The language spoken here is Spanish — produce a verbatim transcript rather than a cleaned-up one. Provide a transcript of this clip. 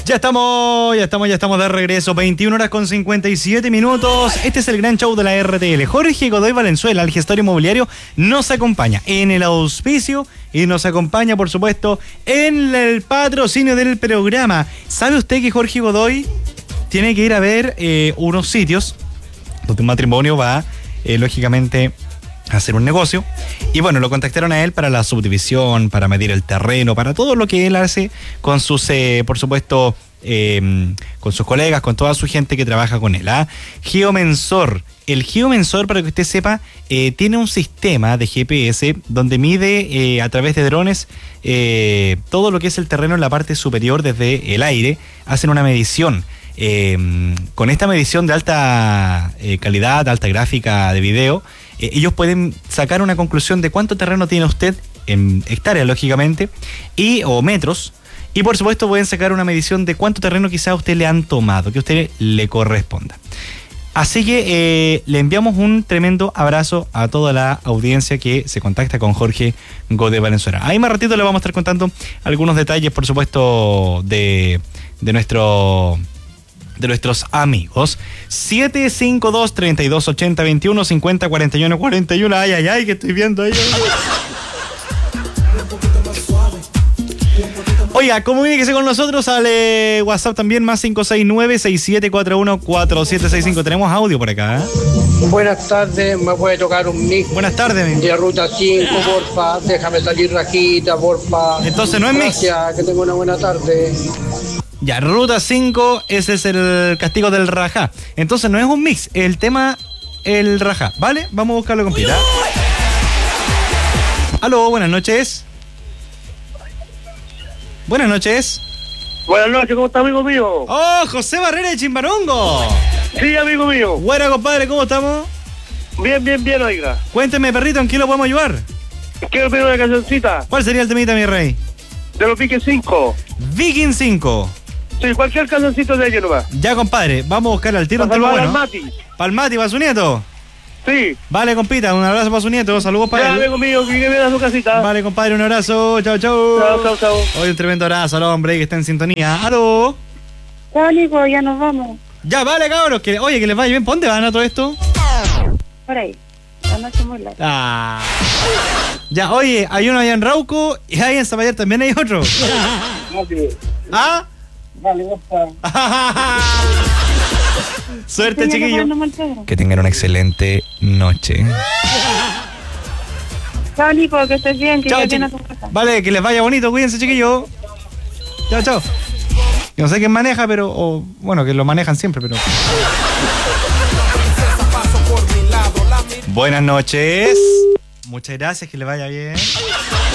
Ya estamos, ya estamos, ya estamos de regreso. veintiuna horas con cincuenta y siete minutos. Este es el gran show de la R T L. Jorge Godoy Valenzuela, el gestor inmobiliario, nos acompaña en el auspicio y nos acompaña, por supuesto, en el patrocinio del programa. ¿Sabe usted que Jorge Godoy tiene que ir a ver eh, unos sitios donde un matrimonio va, eh, lógicamente, a hacer un negocio? Y bueno, lo contactaron a él para la subdivisión, para medir el terreno, para todo lo que él hace con sus, eh, por supuesto, eh, con sus colegas, con toda su gente que trabaja con él. ¿ah? Geomensor. El Geomensor, para que usted sepa, eh, tiene un sistema de G P S donde mide eh, a través de drones eh, todo lo que es el terreno en la parte superior desde el aire. Hacen una medición. Eh, con esta medición de alta eh, calidad, alta gráfica de video, eh, ellos pueden sacar una conclusión de cuánto terreno tiene usted en hectáreas, lógicamente, y o metros, y por supuesto pueden sacar una medición de cuánto terreno quizá a usted le han tomado, que a usted le corresponda. Así que eh, le enviamos un tremendo abrazo a toda la audiencia que se contacta con Jorge Godoy Valenzuela. Ahí más ratito le vamos a estar contando algunos detalles, por supuesto, de, de nuestro... de nuestros amigos. Siete cinco dos, treinta y dos, ochenta, veintiuno, cincuenta, cuarenta y uno, cuarenta y uno. Ay, ay, ay, que estoy viendo ahí. Oiga, comuníquese con nosotros al eh, WhatsApp también, más cinco seis nueve, seis siete cuatro uno, cuatro siete seis cinco. Tenemos audio por acá, ¿eh? Buenas tardes, me puede tocar un mix. Buenas tardes, mi. De Ruta cinco, porfa, déjame salir rajita, porfa. Entonces no es mix. Gracias, que tenga una buena tarde. Ya, Ruta cinco, ese es el castigo del rajá. Entonces no es un mix, el tema, el rajá, ¿vale? Vamos a buscarlo con pila. Aló, buenas noches. Buenas noches. Buenas noches, ¿cómo está, amigo mío? ¡Oh, José Barrera de Chimbarongo! Sí, amigo mío. Bueno, compadre, ¿cómo estamos? Bien, bien, bien, oiga. Cuénteme, perrito, ¿en qué lo podemos ayudar? Quiero pedir una cancioncita. ¿Cuál sería el temita, mi rey? De los Viking cinco. Viking cinco. Sí, cualquier cancioncito de ellos nomás. Ya, compadre, vamos a buscar al tiro un Para tema salvar bueno. al Mati. Palmati, para su nieto. Sí. Vale, compita, un abrazo para su nieto, saludos para Ya, él. amigo mío, que viene a su casita. Vale, compadre, un abrazo, chao, chao. Chao, chao, chao. Hoy un tremendo abrazo al hombre que está en sintonía. ¡Aló! Ya, Nico, ya nos vamos. Ya, vale, cabros, que, oye, que les vaya bien. ¿Por dónde van a todo esto? Por ahí. La noche muy larga. Ah. Ya, oye, hay uno allá en Rauco y ahí en Zapallar también hay otro. ¿Ah? Vale, basta. Suerte, Sí, ya chiquillos. nos vamos, Pedro. Que tengan una excelente noche. Chao, Nico, que estés bien, que Chao, llegues bien a chiqui- tu casa. Vale, que les vaya bonito, cuídense, chiquillos. Chao, chao. Yo no sé quién maneja, pero... O, bueno, que lo manejan siempre, pero... Buenas noches. Muchas gracias, que les vaya bien.